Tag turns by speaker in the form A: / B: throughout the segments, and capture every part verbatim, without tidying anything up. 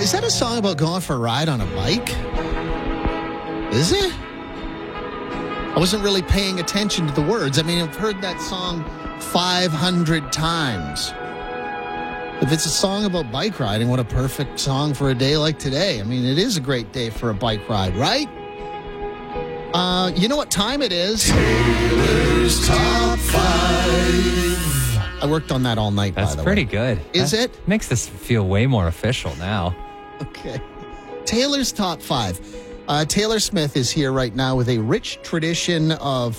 A: Is that a song about going for a ride on a bike? Is it? I wasn't really paying attention to the words. I mean, I've heard that song five hundred times. If it's a song about bike riding, what a perfect song for a day like today. I mean, it is a great day for a bike ride, right? Uh, you know what time it is? Taylor's Top five. I worked on that all night,
B: That's
A: by the
B: pretty
A: way.
B: good.
A: Is
B: that
A: it?
B: Makes this feel way more official now.
A: Okay. Taylor's Top five. Uh, Taylor Smith is here right now with a rich tradition of...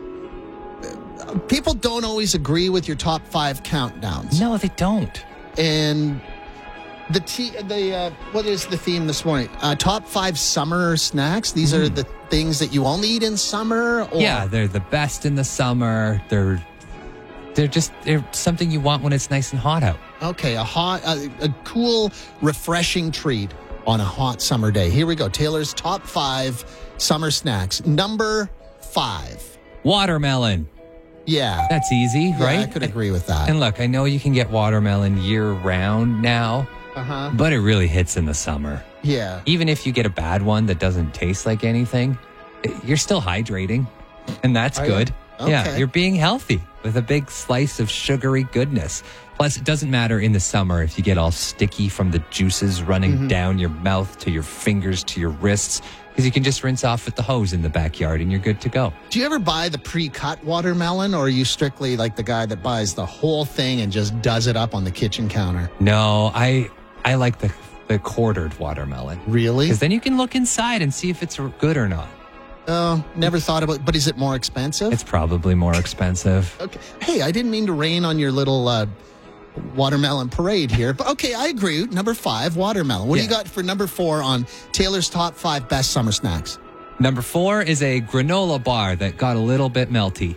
A: Uh, people don't always agree with your top five countdowns.
B: No, they don't.
A: And the t- the uh, what is the theme this morning? Uh, top five summer snacks. These mm. are the things that you only eat in summer. Or?
B: Yeah, they're the best in the summer. They're they're just they're something you want when it's nice and hot out.
A: Okay, a hot, a, a cool, refreshing treat on a hot summer day. Here we go. Taylor's top five summer snacks. Number five,
B: watermelon.
A: Yeah.
B: That's easy,
A: yeah,
B: right?
A: I could agree with that.
B: And look, I know you can get watermelon year-round now,
A: uh-huh.
B: but it really hits in the summer.
A: Yeah.
B: Even if you get a bad one that doesn't taste like anything, you're still hydrating, and that's
A: Are
B: good.
A: You? Okay.
B: Yeah, you're being healthy with a big slice of sugary goodness. Plus, it doesn't matter in the summer if you get all sticky from the juices running mm-hmm. down your mouth to your fingers to your wrists, because you can just rinse off with the hose in the backyard and you're good to go.
A: Do you ever buy the pre-cut watermelon, or are you strictly like the guy that buys the whole thing and just does it up on the kitchen counter?
B: No, I I like the, the quartered watermelon.
A: Really?
B: Because then you can look inside and see if it's good or not.
A: Oh, never thought about it. But is it more expensive?
B: It's probably more expensive.
A: Okay. Hey, I didn't mean to rain on your little uh, watermelon parade here. But okay, I agree. Number five, watermelon. What yeah. do you got for number four on Taylor's top five best summer snacks?
B: Number four is a granola bar that got a little bit melty.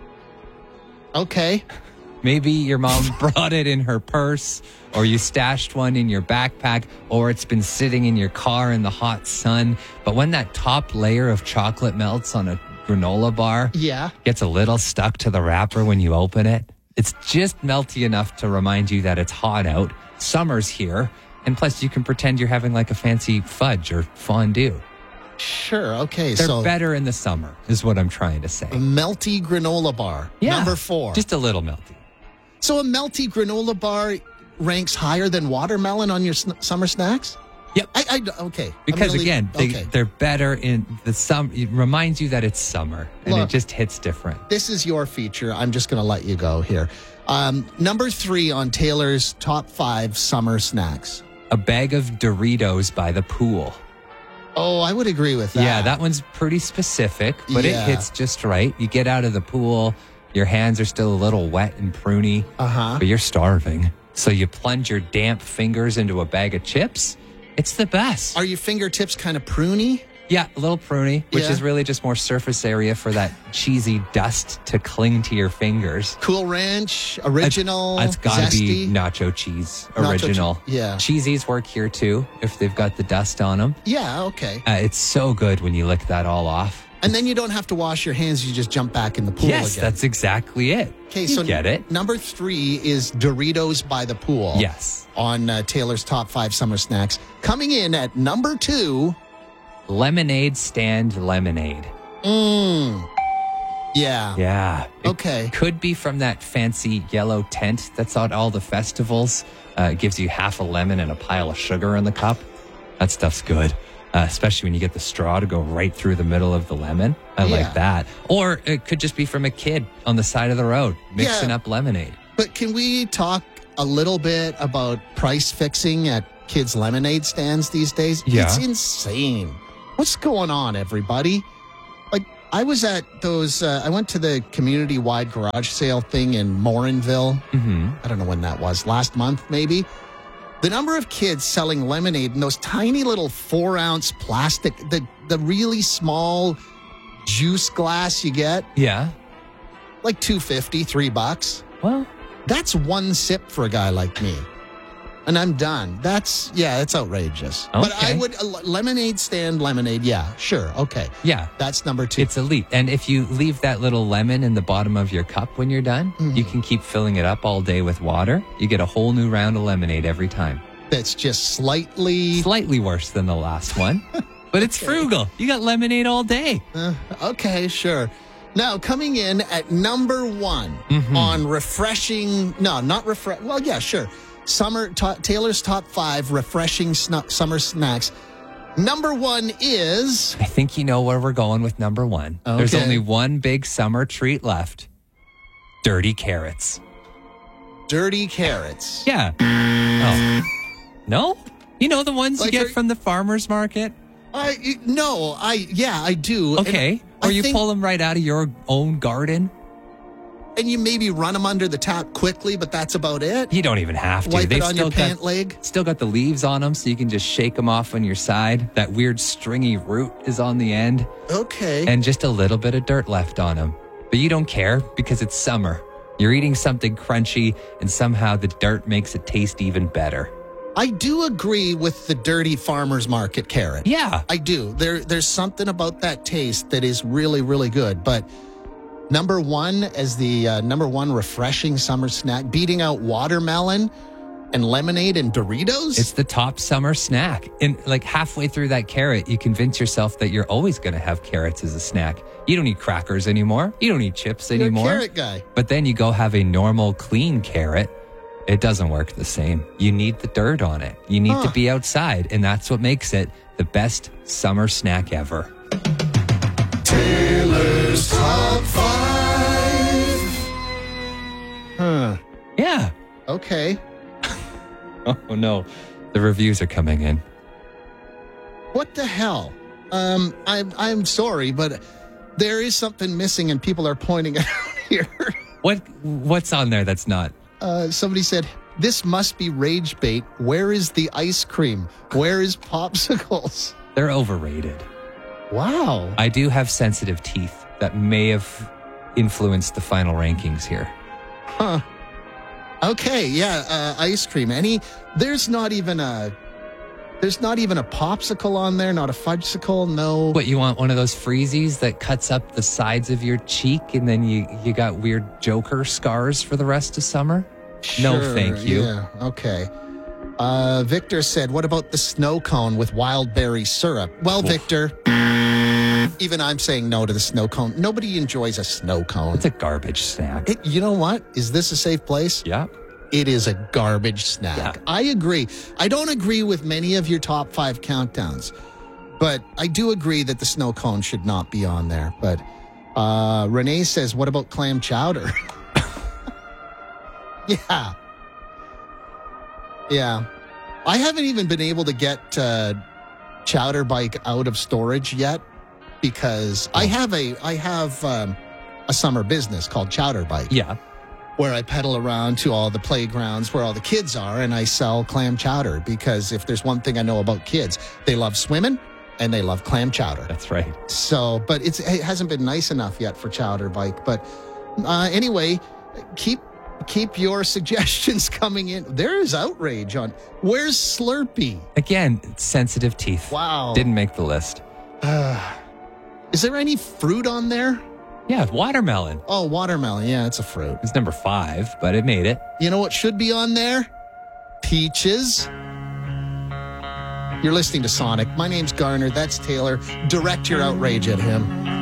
A: Okay.
B: Maybe your mom brought it in her purse, or you stashed one in your backpack, or it's been sitting in your car in the hot sun. But when that top layer of chocolate melts on a granola bar,
A: yeah,
B: gets a little stuck to the wrapper when you open it, it's just melty enough to remind you that it's hot out, summer's here, and plus you can pretend you're having like a fancy fudge or fondue.
A: Sure, okay.
B: They're
A: so
B: better in the summer, is what I'm trying to say.
A: A melty granola bar,
B: yeah,
A: number four.
B: Just a little melty.
A: So a melty granola bar ranks higher than watermelon on your sn- summer snacks?
B: Yep.
A: I, I, okay.
B: Because
A: really,
B: again, they,
A: okay.
B: they're better in the summer. It reminds you that it's summer, and
A: Look,
B: it just hits different.
A: This is your feature. I'm just going to let you go here. Um, number three on Taylor's top five summer snacks.
B: A bag of Doritos by the pool.
A: Oh, I would agree with that.
B: Yeah, that one's pretty specific, but
A: yeah.
B: it hits just right. You get out of the pool, your hands are still a little wet and pruny,
A: uh-huh.
B: but you're starving. So you plunge your damp fingers into a bag of chips. It's the best.
A: Are your fingertips kind of pruny?
B: Yeah, a little pruny, which
A: yeah.
B: is really just more surface area for that cheesy dust to cling to your fingers.
A: Cool Ranch, original,
B: It's, it's got to be
A: zesty.
B: nacho cheese,
A: Nacho
B: original.
A: che- yeah.
B: Cheesies work here too, if they've got the dust on them.
A: Yeah, okay.
B: Uh, it's so good when you lick that all off.
A: And then you don't have to wash your hands. You just jump back in the pool
B: yes,
A: again.
B: that's exactly it.
A: Okay,
B: you
A: so
B: get it.
A: Number three is Doritos by the pool.
B: Yes.
A: On uh, Taylor's top five summer snacks. Coming in at number two.
B: Lemonade stand lemonade.
A: Mmm. Yeah.
B: Yeah. It
A: Okay.
B: could be from that fancy yellow tent that's at all the festivals. Uh, it gives you half a lemon and a pile of sugar in the cup. That stuff's good. Uh, especially when you get the straw to go right through the middle of the lemon. I
A: Yeah.
B: like that. Or it could just be from a kid on the side of the road mixing
A: Yeah.
B: up lemonade.
A: But can we talk a little bit about price fixing at kids' lemonade stands these days?
B: Yeah.
A: It's insane. What's going on, everybody? Like, I was at those, uh, I went to the community-wide garage sale thing in Morinville.
B: Mm-hmm.
A: I don't know when that was. Last month, maybe? The number of kids selling lemonade in those tiny little four-ounce plastic, the, the really small juice glass you get,
B: Yeah.
A: like two fifty, three bucks.
B: Well,
A: That's one sip for a guy like me. And I'm done. That's, yeah, that's outrageous. But I
B: Okay.
A: would, a lemonade stand lemonade, yeah, sure, okay.
B: yeah.
A: That's number two.
B: It's elite. And if you leave that little lemon in the bottom of your cup when you're done,
A: Mhm.
B: you can keep filling it up all day with water. You get a whole new round of lemonade every time.
A: that's just slightly...
B: Slightly worse than the last one, but it's
A: Okay.
B: frugal. You got lemonade all day.
A: Uh, okay, sure. Now, coming in at number one
B: Mm-hmm.
A: on refreshing... No, not refresh... Well, yeah, sure. Summer to- Taylor's top five refreshing snu- summer snacks. Number one is...
B: I think you know where we're going with number one. There's
A: Okay.
B: only one big summer treat left. Dirty carrots.
A: Dirty carrots.
B: Yeah. Oh. No? You know the ones
A: Like
B: you get
A: are-
B: from the farmer's market?
A: I no, I yeah, I do. And
B: Okay.
A: I
B: Or you
A: think-
B: pull them right out of your own garden?
A: and you maybe run them under the tap quickly, but that's about it.
B: You don't even have to.
A: Wipe
B: They've
A: it on
B: still
A: your pant
B: got,
A: leg.
B: still got the leaves on them, so you can just shake them off on your side. That weird stringy root is on the end,
A: Okay.
B: and just a little bit of dirt left on them. But you don't care because it's summer. You're eating something crunchy, and somehow the dirt makes it taste even better.
A: I do agree with the dirty farmer's market carrot.
B: Yeah.
A: I do. There there's something about that taste that is really, really good. But number one as the uh, number one refreshing summer snack, beating out watermelon and lemonade and Doritos.
B: It's the top summer snack. And like halfway through that carrot, you convince yourself that you're always going to have carrots as a snack. You don't eat crackers anymore. You don't eat chips
A: You're a
B: anymore.
A: carrot guy.
B: But then you go have a normal, clean carrot. It doesn't work the same. You need the dirt on it. You need to
A: Huh.
B: be outside. And that's what makes it the best summer snack ever.
A: Taylor's top five. Huh.
B: Yeah.
A: Okay.
B: Oh, no. The reviews are coming in.
A: What the hell? Um, I'm I'm sorry, but there is something missing, and people are pointing it out here.
B: What What's on there that's not?
A: Uh, somebody said, "This must be rage bait. Where is the ice cream? Where is popsicles?"
B: They're overrated.
A: Wow.
B: I do have sensitive teeth that may have influenced the final rankings here.
A: Huh. Okay. Yeah. Uh, ice cream. Any? There's not even a. There's not even a popsicle on there. Not a fudgesicle. No.
B: What, you want one of those freezies that cuts up the sides of your cheek and then you, you got weird Joker scars for the rest of summer? No,
A: Sure,
B: thank you.
A: Yeah. Okay. Uh, Victor said, "What about the snow cone with wild berry syrup?" Well,
B: Oof.
A: Victor, even I'm saying no to the snow cone. Nobody enjoys a snow cone.
B: It's a garbage snack.
A: It, you know what? Is this a safe place?
B: Yeah.
A: It is a garbage snack.
B: Yeah.
A: I agree. I don't agree with many of your top five countdowns, but I do agree that the snow cone should not be on there. But uh, Renee says, "What about clam chowder?" Yeah. Yeah. I haven't even been able to get uh, Chowder Bike out of storage yet because I have a I have um, a summer business called Chowder Bike
B: Yeah.
A: where I pedal around to all the playgrounds where all the kids are and I sell clam chowder because if there's one thing I know about kids, they love swimming and they love clam chowder.
B: That's right.
A: So, but it's, it hasn't been nice enough yet for Chowder Bike. But uh, anyway, keep keep your suggestions coming in. There is outrage on where's Slurpee?
B: Again, sensitive teeth.
A: Wow.
B: Didn't make the list.
A: Is there any fruit on there?
B: Yeah, watermelon.
A: Oh, watermelon. Yeah, it's a fruit.
B: It's number five, but it made it.
A: You know what should be on there? Peaches. You're listening to Sonic. My name's Garner. That's Taylor. Direct your outrage at him.